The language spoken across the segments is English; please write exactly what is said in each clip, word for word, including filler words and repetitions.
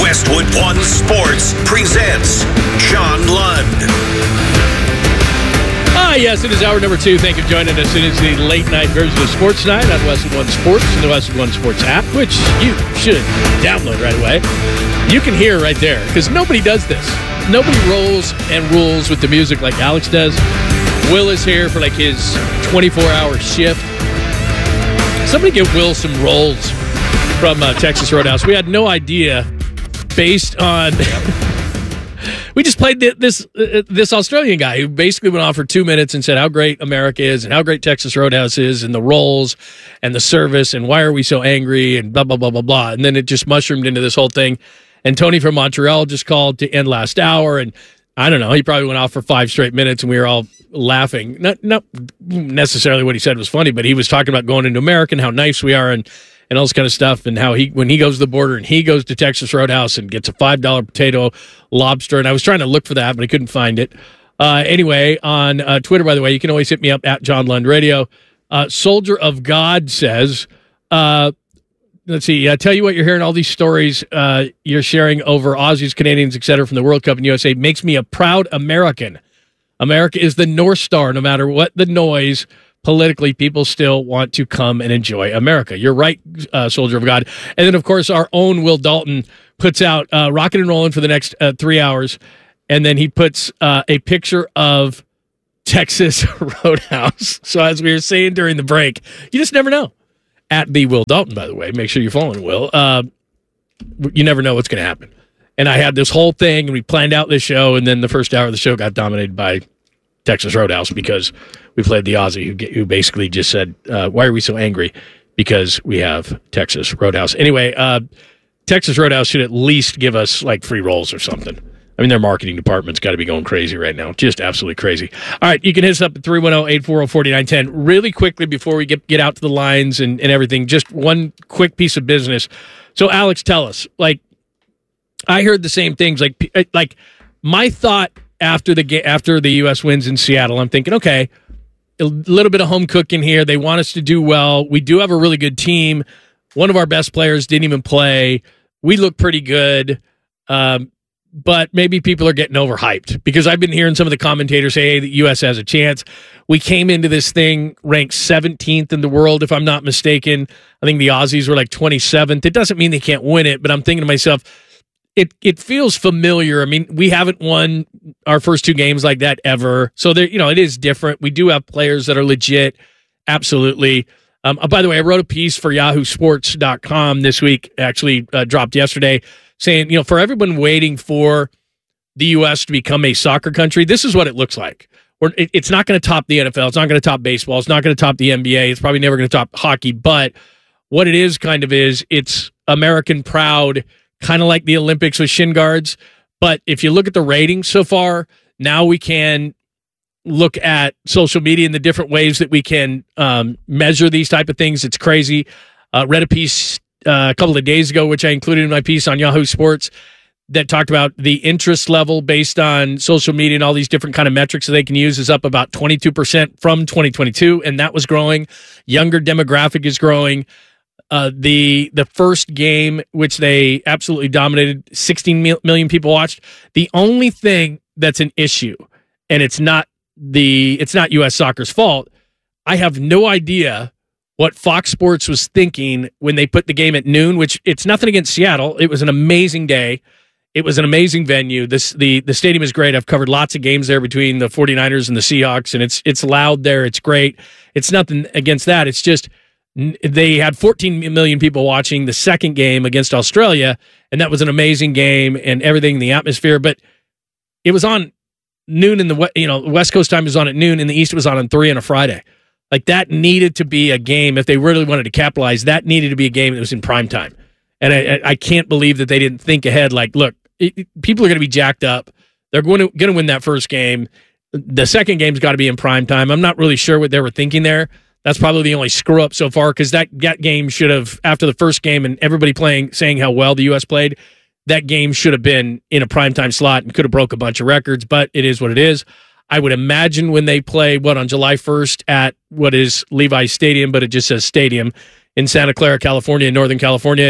Westwood One Sports presents John Lund. Ah, yes, it is hour number two. Thank you for joining us. It is the late-night version of Sports Night on Westwood One Sports and the Westwood One Sports app, which you should download right away. You can hear right there, because nobody does this. Nobody rolls and rules with the music like Alex does. Will is here for like his twenty-four hour shift. Somebody give Will some rolls from uh, Texas Roadhouse. We had no idea, based on... We just played this uh, this Australian guy who basically went on for two minutes and said how great America is and how great Texas Roadhouse is and the rolls and the service and why are we so angry and blah, blah, blah, blah, blah. And then it just mushroomed into this whole thing. And Tony from Montreal just called to end last hour. And I don't know, he probably went off for five straight minutes and we were all laughing. Not, not necessarily what he said was funny, but he was talking about going into America and how nice we are and and all this kind of stuff, and how he, when he goes to the border and he goes to Texas Roadhouse and gets a five dollar potato lobster, and I was trying to look for that, but I couldn't find it. Uh, anyway, on uh, Twitter, by the way, you can always hit me up at John Lund Radio. Uh, Soldier of God says, uh, let's see, I tell you what, you're hearing all these stories uh, you're sharing over Aussies, Canadians, et cetera, from the World Cup in U S A makes me a proud American. America is the North Star, no matter what the noise. Politically, people still want to come and enjoy America. You're right, uh, Soldier of God. And then, of course, our own Will Dalton puts out uh, Rockin' and Rollin' for the next uh, three hours, and then he puts uh, a picture of Texas Roadhouse. So as we were saying during the break, you just never know. At the Will Dalton, by the way. Make sure you're following Will. Uh, you never know what's going to happen. And I had this whole thing, and we planned out this show, and then the first hour of the show got dominated by Texas Roadhouse because we played the Aussie who, who basically just said, uh, why are we so angry? Because we have Texas Roadhouse. Anyway, uh, Texas Roadhouse should at least give us like free rolls or something. I mean, their marketing department's got to be going crazy right now. Just absolutely crazy. All right, you can hit us up at three one zero, eight four zero, four nine one zero. Really quickly before we get, get out to the lines and, and everything, just one quick piece of business. So, Alex, tell us, like, I heard the same things. Like, like my thought after the after the U S wins in Seattle, I'm thinking, okay, a little bit of home cooking here. They want us to do well. We do have a really good team. One of our best players didn't even play. We look pretty good, um, but maybe people are getting overhyped because I've been hearing some of the commentators say, hey, the U S has a chance. We came into this thing ranked seventeenth in the world, if I'm not mistaken. I think the Aussies were like twenty-seventh. It doesn't mean they can't win it, but I'm thinking to myself, It it feels familiar. I mean, we haven't won our first two games like that ever. So, there, you know, it is different. We do have players that are legit. Absolutely. Um, oh, by the way, I wrote a piece for yahoo sports dot com this week, actually uh, dropped yesterday, saying, you know, for everyone waiting for the U S to become a soccer country, this is what it looks like. We're, it, it's not going to top the N F L. It's not going to top baseball. It's not going to top the N B A. It's probably never going to top hockey. But what it is kind of is it's American proud, kind of like the Olympics with shin guards. But if you look at the ratings so far, now we can look at social media and the different ways that we can um, measure these type of things. It's crazy. Uh, read a piece uh, a couple of days ago, which I included in my piece on Yahoo Sports, that talked about the interest level based on social media and all these different kind of metrics that they can use is up about twenty-two percent from twenty twenty-two, and that was growing. Younger demographic is growing. Uh, the the first game, which they absolutely dominated, sixteen million people watched. The only thing that's an issue, and it's not the it's not U S Soccer's fault. I have no idea what Fox Sports was thinking when they put the game at noon. Which it's nothing against Seattle. It was an amazing day. It was an amazing venue. This the the stadium is great. I've covered lots of games there between the 49ers and the Seahawks, and it's it's loud there. It's great. It's nothing against that. It's just they had fourteen million people watching the second game against Australia, and that was an amazing game and everything, the atmosphere. But it was on noon in the you know West Coast time was on at noon, in the East it was on on three on a Friday. Like that needed to be a game if they really wanted to capitalize. That needed to be a game that was in prime time, and I, I can't believe that they didn't think ahead. Like, look, it, people are going to be jacked up. They're going to going to win that first game. The second game's got to be in prime time. I'm not really sure what they were thinking there. That's probably the only screw up so far because that, that game should have, after the first game and everybody playing, saying how well the U S played, that game should have been in a primetime slot and could have broke a bunch of records, but it is what it is. I would imagine when they play, what, on July first at what is Levi's Stadium, but it just says stadium in Santa Clara, California, in Northern California,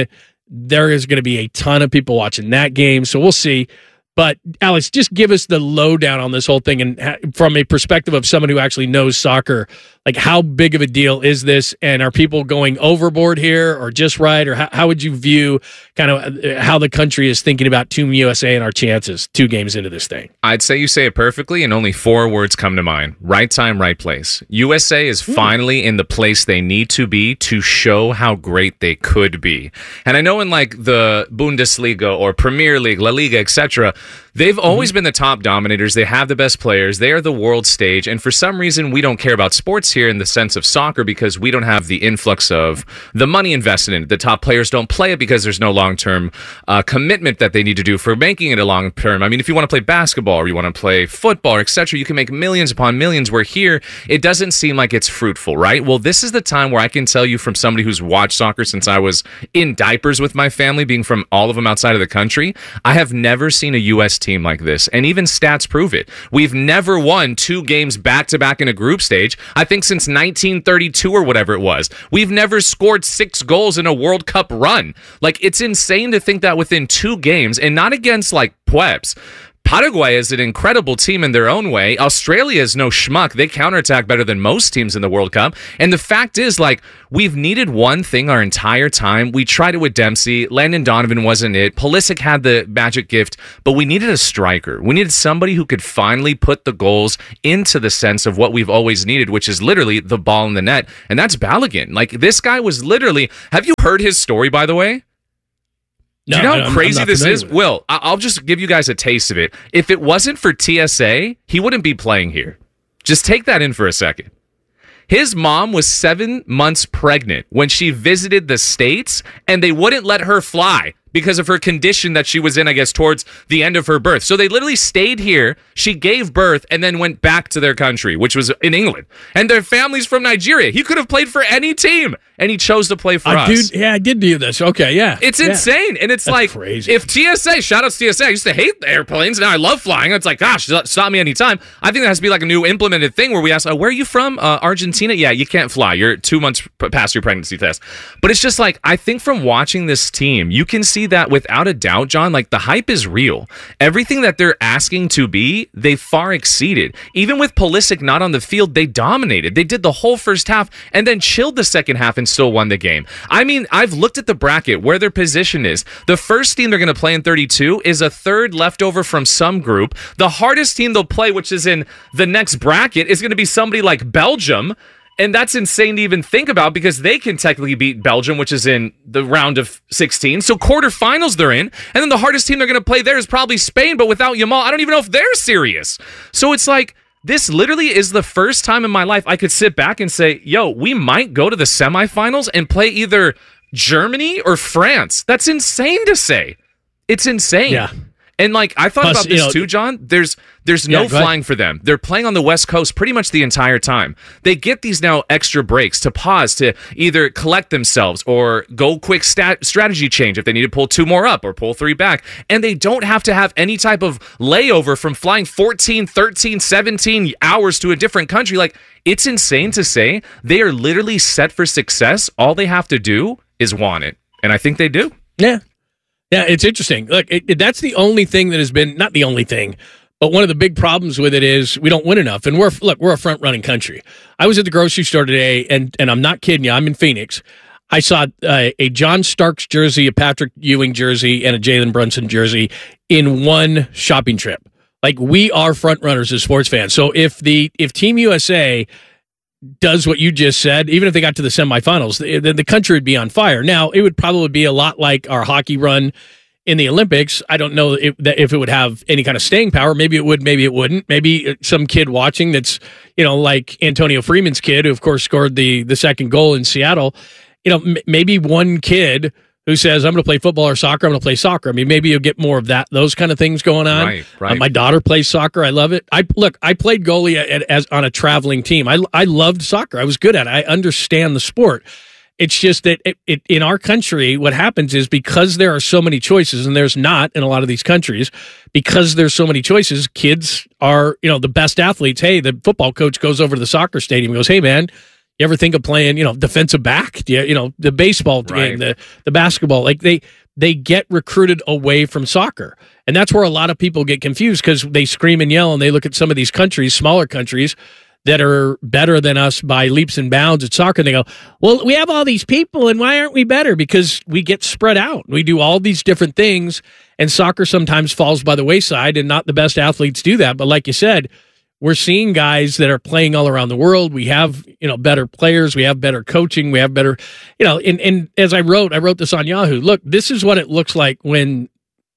there is going to be a ton of people watching that game. So we'll see. But, Alex, just give us the lowdown on this whole thing, and ha- from a perspective of someone who actually knows soccer, like how big of a deal is this, and are people going overboard here or just right, or how, how would you view kind of how the country is thinking about Team U S A and our chances two games into this thing? I'd say you say it perfectly, and only four words come to mind. Right time, right place. U S A is finally in the place they need to be to show how great they could be. And I know in like the Bundesliga or Premier League, La Liga, et cetera, they've always mm-hmm. been the top dominators. They have the best players. They are the world stage. And for some reason, we don't care about sports here in the sense of soccer because we don't have the influx of the money invested in it. The top players don't play it because there's no long-term uh, commitment that they need to do for making it a long-term. I mean, if you want to play basketball or you want to play football, et cetera, you can make millions upon millions, where here, it doesn't seem like it's fruitful, right? Well, this is the time where I can tell you from somebody who's watched soccer since I was in diapers with my family, being from all of them outside of the country, I have never seen a U S team like this, and even stats prove it. We've never won two games back-to-back in a group stage, I think since nineteen thirty-two or whatever it was. We've never scored six goals in a World Cup run. Like, it's insane to think that within two games, and not against, like, plebs. Paraguay is an incredible team in their own way. Australia is no schmuck. They counterattack better than most teams in the World Cup. And the fact is, like, we've needed one thing our entire time. We tried it with Dempsey. Landon Donovan wasn't it. Pulisic had the magic gift, but we needed a striker. We needed somebody who could finally put the goals into the sense of what we've always needed, which is literally the ball in the net. And that's Balogun. Like, this guy was literally... Have you heard his story, by the way? Do you know how I'm, crazy I'm this is? With Will, I'll just give you guys a taste of it. If it wasn't for T S A, he wouldn't be playing here. Just take that in for a second. His mom was seven months pregnant when she visited the States, and they wouldn't let her fly because of her condition that she was in, I guess, towards the end of her birth. So they literally stayed here. She gave birth and then went back to their country, which was in England. And their family's from Nigeria. He could have played for any team, and he chose to play for uh, us. Dude, yeah, I did do this. Okay, yeah. It's yeah. insane. And it's That's like, crazy. If T S A, shout out to T S A, I used to hate airplanes. Now I love flying. It's like, gosh, stop me anytime. I think that has to be like a new implemented thing where we ask, oh, where are you from? Uh, Argentina? Yeah, you can't fly. You're two months past your pregnancy test. But it's just like, I think from watching this team, you can see that without a doubt, John, like the hype is real. Everything that they're asking to be, they far exceeded. Even with Pulisic not on the field, they dominated. They did the whole first half and then chilled the second half and still won the game. I mean, I've looked at the bracket where their position is. The first team they're going to play in thirty-two is a third leftover from some group. The hardest team they'll play, which is in the next bracket, is going to be somebody like Belgium. And that's insane to even think about because they can technically beat Belgium, which is in the round of sixteen. So quarterfinals they're in. And then the hardest team they're going to play there is probably Spain, but without Yamal, I don't even know if they're serious. So it's like, this literally is the first time in my life I could sit back and say, yo, we might go to the semifinals and play either Germany or France. That's insane to say. It's insane. Yeah. And, like, I thought Plus, about this, you know, too, John. There's there's no yeah, flying for them. They're playing on the West Coast pretty much the entire time. They get these now extra breaks to pause, to either collect themselves or go quick stat- strategy change if they need to pull two more up or pull three back. And they don't have to have any type of layover from flying fourteen, thirteen, seventeen hours to a different country. Like, it's insane to say they are literally set for success. All they have to do is want it. And I think they do. Yeah. Yeah, it's interesting. Look, it, it, that's the only thing that has been, not the only thing, but one of the big problems with it is we don't win enough. And we're, look, we're a front-running country. I was at the grocery store today, and, and I'm not kidding you, I'm in Phoenix. I saw uh, a John Starks jersey, a Patrick Ewing jersey, and a Jalen Brunson jersey in one shopping trip. Like, we are front-runners as sports fans. So if the if Team U S A does what you just said, even if they got to the semifinals, the, the country would be on fire. Now, it would probably be a lot like our hockey run in the Olympics. I don't know if, if it would have any kind of staying power. Maybe it would, maybe it wouldn't. Maybe some kid watching that's, you know, like Antonio Freeman's kid, who, of course, scored the, the second goal in Seattle. You know, m- maybe one kid who says, I'm going to play football or soccer, I'm going to play soccer. I mean, maybe you'll get more of that, those kind of things going on. Right, right. Uh, my daughter plays soccer. I love it. I Look, I played goalie at, at, as on a traveling team. I, I loved soccer. I was good at it. I understand the sport. It's just that it, it, in our country, what happens is because there are so many choices, and there's not in a lot of these countries, because there's so many choices, kids are, you know, the best athletes. Hey, the football coach goes over to the soccer stadium and goes, hey, man, You ever think of playing, you know, defensive back? Do you, you know, the baseball Right. game, the the basketball, like they they get recruited away from soccer. And that's where a lot of people get confused because they scream and yell and they look at some of these countries, smaller countries, that are better than us by leaps and bounds at soccer. And they go, well, we have all these people, and why aren't we better? Because we get spread out. We do all these different things, and soccer sometimes falls by the wayside, and not the best athletes do that. But like you said, we're seeing guys that are playing all around the world. We have, you know, better players. We have better coaching. We have better, you know, and, and as I wrote, I wrote this on Yahoo. Look, this is what it looks like when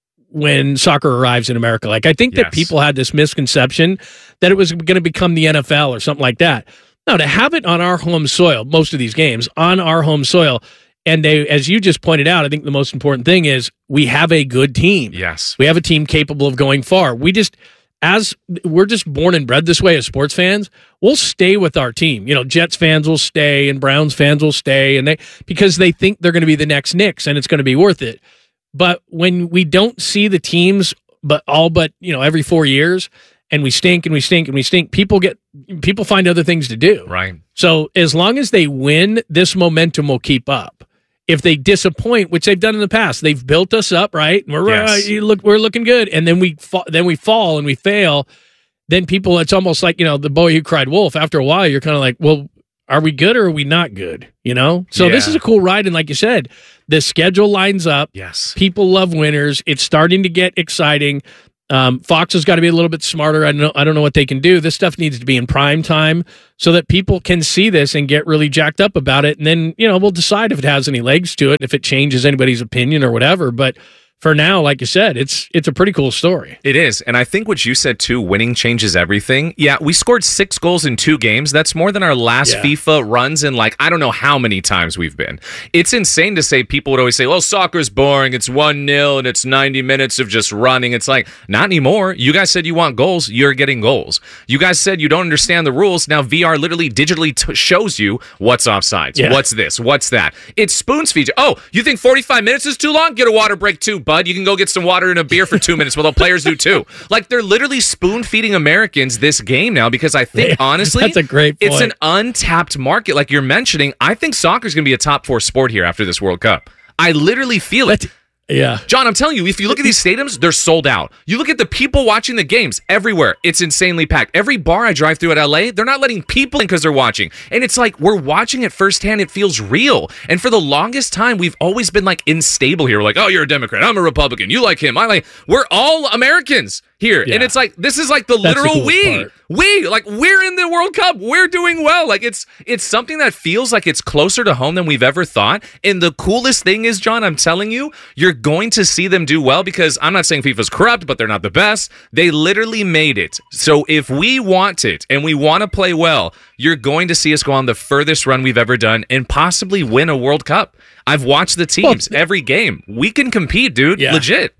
when soccer arrives in America. Like, I think that Yes. people had this misconception that it was going to become the N F L or something like that. No, to have it on our home soil, most of these games on our home soil, and they, as you just pointed out, I think the most important thing is we have a good team. Yes. We have a team capable of going far. We just, as we're just born and bred this way as sports fans, we'll stay with our team. You know, Jets fans will stay and Browns fans will stay, and they because they think they're going to be the next Knicks and it's going to be worth it. But when we don't see the teams, but all but, you know, every four years, and we stink and we stink and we stink, people get people find other things to do. Right. So as long as they win, this momentum will keep up. If they disappoint, which they've done in the past, they've built us up, right? We're Yes. uh, you look, we're looking good, and then we fa- then we fall and we fail. Then people, it's almost like, you know, the boy who cried wolf. After a while, you're kind of like, well, are we good or are we not good? You know. So this Yeah. is a cool ride, and like you said, the schedule lines up. Yes. People love winners. It's starting to get exciting. Um, Fox has got to be a little bit smarter. I don't know. I don't know what they can do. This stuff needs to be in prime time so that people can see this and get really jacked up about it. And then, you know, we'll decide if it has any legs to it, if it changes anybody's opinion or whatever. But for now, like you said, it's it's a pretty cool story. It is. And I think what you said too, winning changes everything. Yeah, we scored six goals in two games. That's more than our last Yeah. FIFA runs in like, I don't know how many times we've been. It's insane to say, people would always say, well, soccer's boring. It's one nil and it's ninety minutes of just running. It's like, not anymore. You guys said you want goals. You're getting goals. You guys said you don't understand the rules. Now V R literally digitally t- shows you what's offsides. Yeah. What's this? What's that? It spoons feeds you. Oh, you think forty-five minutes is too long? Get a water break too, bud. You can go get some water and a beer for two minutes. Well, the players do too. Like, they're literally spoon feeding Americans this game now because I think, honestly, That's a great it's point. an untapped market. Like you're mentioning, I think soccer is going to be a top four sport here after this World Cup. I literally feel it. Yeah. John, I'm telling you, if you look at these stadiums, they're sold out. You look at the people watching the games everywhere, it's insanely packed. Every bar I drive through at L A, they're not letting people in because they're watching. And it's like, we're watching it firsthand. It feels real. And for the longest time, we've always been like unstable here. We're like, oh, you're a Democrat. I'm a Republican. You like him. I like, we're all Americans here. Yeah. And it's like, this is like the That's the literal coolest we. part. We, like, we're in the World Cup. We're doing well. Like, it's it's something that feels like it's closer to home than we've ever thought. And the coolest thing is, John, I'm telling you, you're going to see them do well because I'm not saying FIFA's corrupt, but they're not the best. They literally made it. So if we want it and we want to play well, you're going to see us go on the furthest run we've ever done and possibly win a World Cup. I've watched the teams Well, every game. We can compete, dude. Yeah. Legit.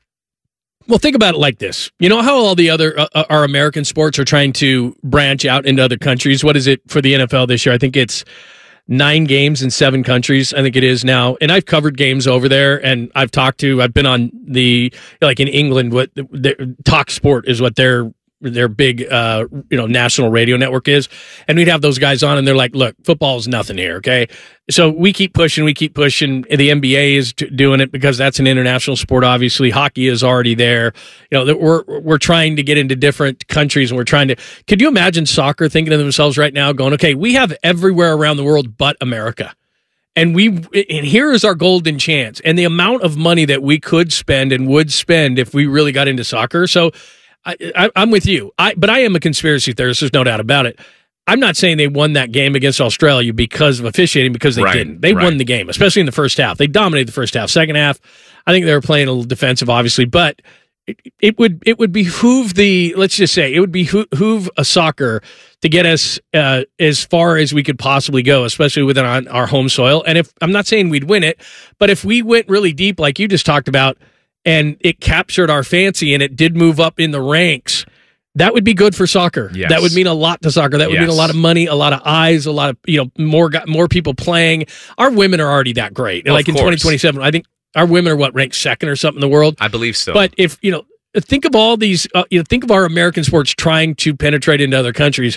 Well, think about it like this. You know how all the other uh, our American sports are trying to branch out into other countries? What is it for the N F L this year? I think it's nine games in seven countries. I think it is now. And I've covered games over there, and I've talked to, I've been on the, like in England, what the, Talk Sport is what their their big uh you know national radio network is, and we'd have those guys on and they're like, look, football is nothing here, okay? So we keep pushing we keep pushing the N B A is t- doing it because that's an international sport. Obviously hockey is already there. You know that we're we're trying to get into different countries, and we're trying to, could you imagine soccer thinking to themselves right now going, okay, we have everywhere around the world but America, and we and here is our golden chance, and the amount of money that we could spend and would spend if we really got into soccer. So I, I, I'm with you. I, but I am a conspiracy theorist. There's no doubt about it. I'm not saying they won that game against Australia because of officiating, because they Right, didn't. They right. won the game, especially in the first half. They dominated the first half. Second half, I think they were playing a little defensive, obviously. But it, it would it would behoove the, let's just say, it would behoove a soccer to get us uh, as far as we could possibly go, especially within our, our home soil. And if I'm not saying we'd win it, but if we went really deep, like you just talked about, and it captured our fancy and it did move up in the ranks, that would be good for soccer. Yes. That would mean a lot to soccer. That would mean a Yes. lot of money, a lot of eyes, a lot of, you know, more gu- more people playing. Our women are already that great. Of Like in course. twenty twenty-seven, I think our women are what, ranked second or something in the world. I believe so. But if, you know, think of all these, uh, you know, think of our American sports trying to penetrate into other countries.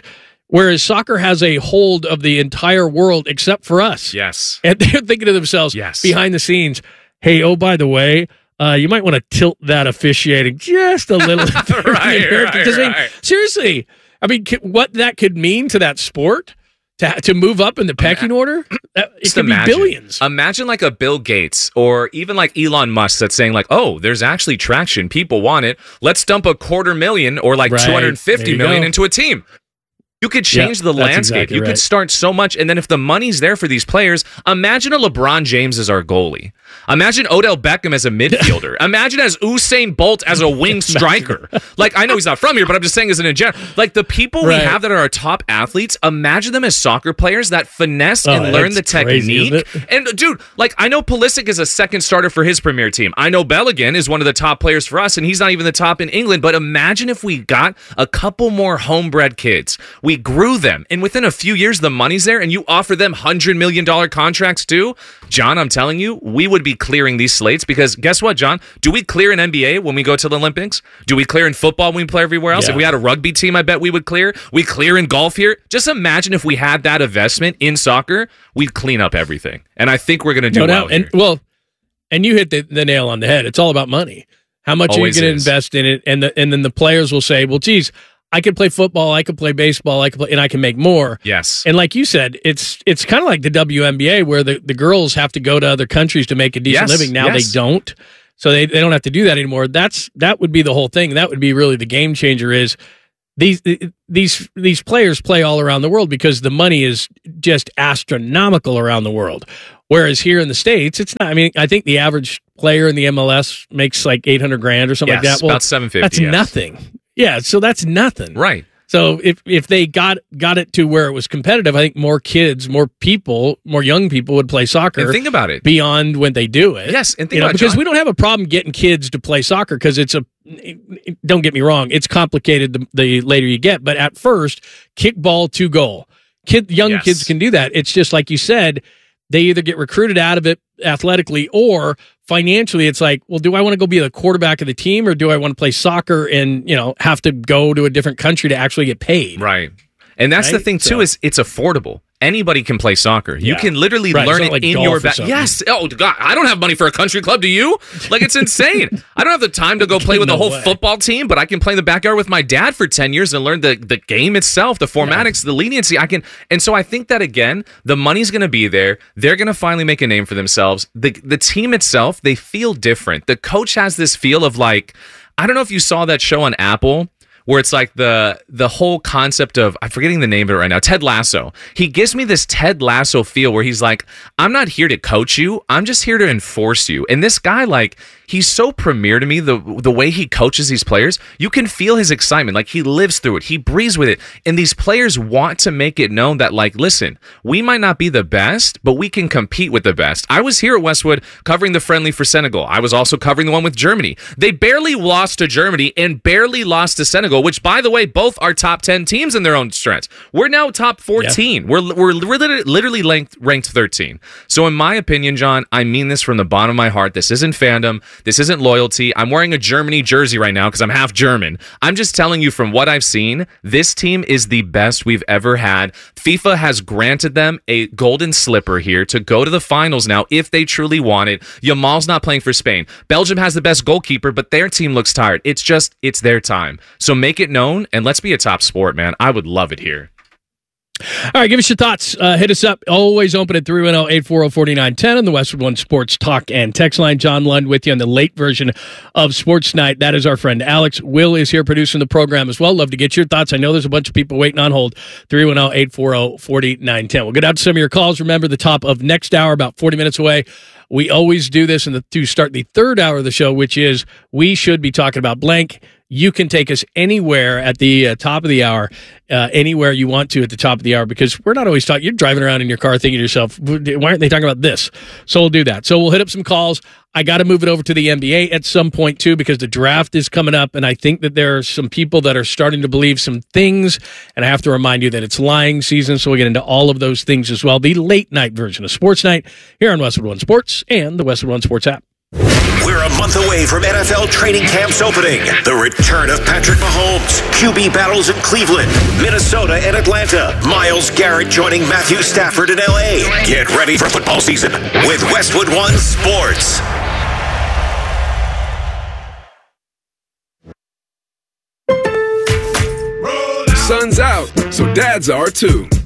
Whereas soccer has a hold of the entire world except for us. Yes. And they're thinking to themselves, yes. behind the scenes, hey, oh, by the way, uh, you might want to tilt that officiating just a little. right, right, because, I mean, right. seriously, I mean, what that could mean to that sport, to, to move up in the pecking order, it Just could imagine. be billions. Imagine like a Bill Gates or even like Elon Musk that's saying like, oh, there's actually traction. People want it. Let's dump a quarter million or like Right. two hundred fifty There you million go. into a team. You could change Yeah, the that's landscape. exactly you right. could start so much. And then if the money's there for these players, imagine a LeBron James as our goalie. Imagine Odell Beckham as a midfielder. Imagine as Usain Bolt as a wing striker. Like, I know he's not from here, but I'm just saying as an in general. Like, the people Right. we have that are our top athletes, imagine them as soccer players that finesse Oh, and learn the that's crazy, technique. isn't it? And, dude, like, I know Pulisic is a second starter for his Premier team. I know Bellingham is one of the top players for us, and he's not even the top in England. But imagine if we got a couple more homebred kids. We grew them, and within a few years, the money's there, and you offer them one hundred million dollars contracts too. John, I'm telling you, we would be clearing these slates because guess what, John? Do we clear in N B A when we go to the Olympics? Do we clear in football when we play everywhere else? Yeah. If we had a rugby team, I bet we would clear. We clear in golf here. Just imagine if we had that investment in soccer, we'd clean up everything. And I think we're going to do No well doubt. And, here. well, and you hit the, the nail on the head. It's all about money. How much Always are you going to is. invest in it? And the, and then the players will say, well, geez, I could play football, I could play baseball, I could play, and I can make more. Yes. And like you said, it's it's kind of like the W N B A where the, the girls have to go to other countries to make a decent Yes, living. Now yes. they don't. So they, they don't have to do that anymore. That's that would be the whole thing. That would be really the game changer is these these these players play all around the world because the money is just astronomical around the world. Whereas here in the States, it's not. I mean, I think the average player in the M L S makes like eight hundred grand or something Yes, like that. Well, about seven fifty. that's yes. nothing. Yeah, so that's nothing. Right. So if if they got got it to where it was competitive, I think more kids, more people, more young people would play soccer. And think about it. Beyond when they do it. Yes, and think you know, about it, because John. we don't have a problem getting kids to play soccer because it's a. Don't get me wrong, it's complicated the, the later you get, but at first, kick ball to goal. Kid, young Yes. kids can do that. It's just like you said, they either get recruited out of it athletically or financially. It's like, well, do I want to go be the quarterback of the team or do I want to play soccer and, you know, have to go to a different country to actually get paid? Right. And that's the Right? thing, too, So- is it's affordable. Anybody can play soccer. You Yeah. can literally Right, it's learn not it like in golf your or back. something. Yes. Oh, God. I don't have money for a country club. Do you? Like, it's insane. I don't have the time to go play with No a whole way. football team, but I can play in the backyard with my dad for ten years and learn the, the game itself, the formatics, the leniency. I can. And so I think that, again, the money's going to be there. They're going to finally make a name for themselves. The, the team itself, they feel different. The coach has this feel of like, I don't know if you saw that show on Apple, where it's like the the whole concept of, I'm forgetting the name of it right now, Ted Lasso. He gives me this Ted Lasso feel where he's like, I'm not here to coach you, I'm just here to enforce you. And this guy, like, he's so premier to me, the the way he coaches these players. You can feel his excitement. Like, he lives through it. He breathes with it. And these players want to make it known that, like, listen, we might not be the best, but we can compete with the best. I was here at Westwood covering the friendly for Senegal. I was also covering the one with Germany. They barely lost to Germany and barely lost to Senegal, which, by the way, both are top ten teams in their own strengths. We're now top fourteen. We're, we're literally, literally ranked, ranked thirteen. So in my opinion, John, I mean this from the bottom of my heart. This isn't fandom. This isn't loyalty. I'm wearing a Germany jersey right now because I'm half German. I'm just telling you from what I've seen, this team is the best we've ever had. FIFA has granted them a golden slipper here to go to the finals now if they truly want it. Yamal's not playing for Spain. Belgium has the best goalkeeper, but their team looks tired. It's just, it's their time. So make it known, and let's be a top sport, man. I would love it here. All right, give us your thoughts. Uh, hit us up. Always open at three one zero, eight four zero, four nine one zero on the Westwood One Sports Talk and Text Line. John Lund with you on the late version of Sports Night. That is our friend Alex. Will is here producing the program as well. Love to get your thoughts. I know there's a bunch of people waiting on hold. three one zero, eight four zero, four nine one zero. We'll get out to some of your calls. Remember, the top of next hour, about forty minutes away. We always do this in the, to start the third hour of the show, which is we should be talking about blank. You can take us anywhere at the uh, top of the hour, uh, anywhere you want to at the top of the hour, because we're not always talking. You're driving around in your car thinking to yourself, why aren't they talking about this? So we'll do that. So we'll hit up some calls. I got to move it over to the N B A at some point, too, because the draft is coming up, and I think that there are some people that are starting to believe some things, and I have to remind you that it's lying season, so we'll get into all of those things as well. The late night version of Sports Night here on Westwood One Sports and the Westwood One Sports app. We're a month away from N F L training camps opening. The return of Patrick Mahomes, Q B battles in Cleveland, Minnesota, and Atlanta. Myles Garrett joining Matthew Stafford in L A. Get ready for football season with Westwood One Sports. Sun's out, so dads are too.